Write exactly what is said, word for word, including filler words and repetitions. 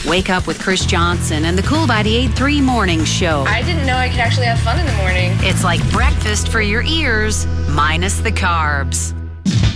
Wake up with Chris Johnson and the Cool ninety-eight point three Morning Show. I didn't know I could actually have fun in the morning. It's like breakfast for your ears, minus the carbs.